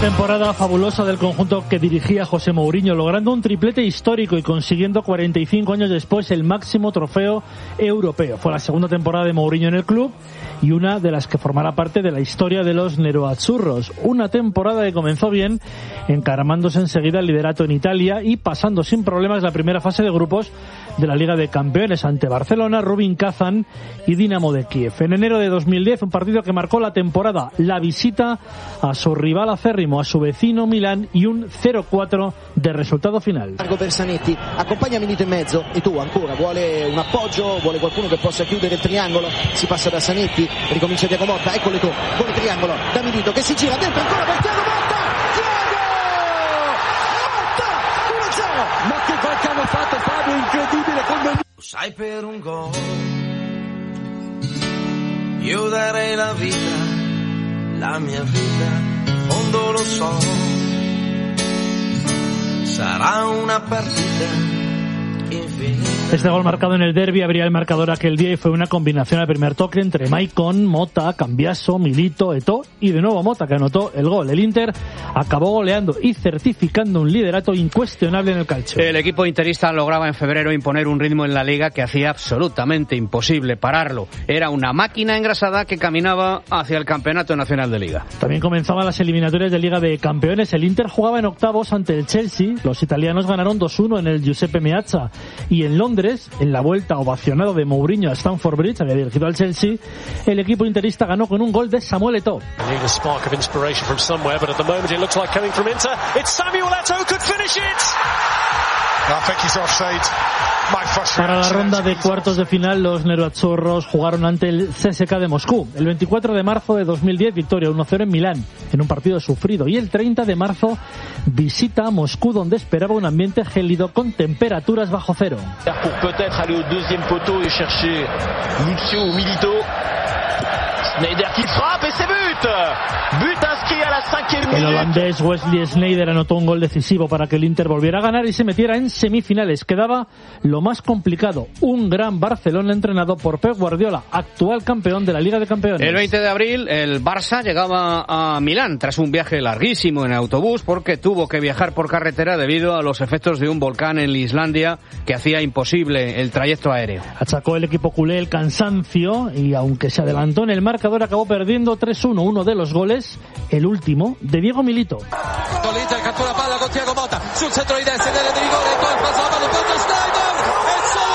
temporada fabulosa del conjunto que dirigía José Mourinho, logrando un triplete histórico y consiguiendo 45 años después el máximo trofeo europeo. Fue la segunda temporada de Mourinho en el club y una de las que formará parte de la historia de los Nerazzurros. Una temporada que comenzó bien, encaramándose enseguida el liderato en Italia y pasando sin problemas la primera fase de grupos de la Liga de Campeones ante Barcelona, Rubin Kazan y Dinamo de Kiev. En enero de 2010, un partido que marcó la temporada, la visita a su rival acérrimo, a su vecino Milán, y un 0-4 de resultado final. Largo per Zanetti, accompagna Milito in mezzo e tu ancora vuole un appoggio, vuole qualcuno che possa chiudere il triangolo, si passa da Zanetti, ricomincia Thiago Motta, eccolo tu, vuole triangolo da Milito che si gira dentro ancora per Thiago Motta, Thiago Motta 1-0, ma che gol che hanno fatto, Fabio, incredibile come... Sai, per un gol io darei la vita, la mia vita, in fondo lo so, sarà una partita infinita. Este gol marcado en el derbi abría el marcador aquel día y fue una combinación al primer toque entre Maicon, Motta, Cambiaso, Milito, Eto'o y de nuevo Motta, que anotó el gol. El Inter acabó goleando y certificando un liderato incuestionable en el calcio. El equipo interista lograba en febrero imponer un ritmo en la Liga que hacía absolutamente imposible pararlo. Era una máquina engrasada que caminaba hacia el Campeonato Nacional de Liga. También comenzaban las eliminatorias de Liga de Campeones. El Inter jugaba en octavos ante el Chelsea. Los italianos ganaron 2-1 en el Giuseppe Meazza. Y en Londres, en la vuelta ovacionado de Mourinho a Stamford Bridge, había dirigido al Chelsea, el equipo interista ganó con un gol de Samuel Eto'o. Para la ronda de cuartos de final, los Nerazzurros jugaron ante el CSKA de Moscú. El 24 de marzo de 2010, victoria 1-0 en Milán, en un partido sufrido. Y el 30 de marzo, visita a Moscú, donde esperaba un ambiente gélido con temperaturas bajo cero. Peut-être aller au deuxième poteau et chercher Lucio Milito. Sneijder qui frappe et c'est but! But inscrit à la 5e minute. El holandés Wesley Sneijder anotó un gol decisivo para que el Inter volviera a ganar y se metiera en semifinales. Quedaba lo más complicado, un gran Barcelona entrenado por Pep Guardiola, actual campeón de la Liga de Campeones. El 20 de abril el Barça llegaba a Milán tras un viaje larguísimo en autobús porque tuvo que viajar por carretera debido a los efectos de un volcán en Islandia que hacía imposible el trayecto aéreo. Achacó el equipo culé el cansancio y aunque se adelantó en el marcador acabó perdiendo 3-1. Uno de los goles, el último, de Diego Milito. L'Inter cattura palla con Thiago Motta sul centro di destra, deve di rigore, poi passa la palla per Sneijder e solo